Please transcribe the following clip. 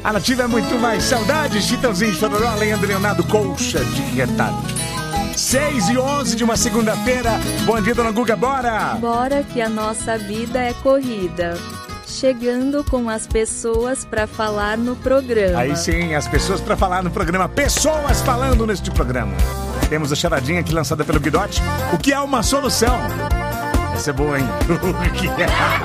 A Nativa é muito mais saudade. Chitãozinho, Chororó, Leandro Leonardo, colcha de retalho. 6h11 de uma segunda-feira. Bom dia, dona Guga, bora! Bora que a nossa vida é corrida. Chegando com as pessoas para falar no programa. Aí sim, as pessoas para falar no programa. Pessoas falando neste programa. Temos a charadinha aqui lançada pelo Guidotti. O que é uma solução? Essa é boa, hein? O que é?